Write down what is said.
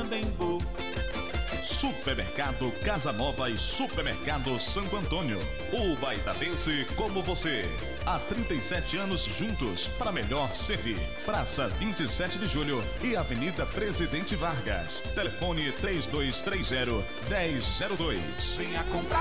Trondemburgo. Supermercado Casa Nova e Supermercado Santo Antônio. O baitatense como você. Há 37 anos juntos para melhor servir. Praça 27 de Julho e Avenida Presidente Vargas. Telefone 3230-1002. Venha comprar.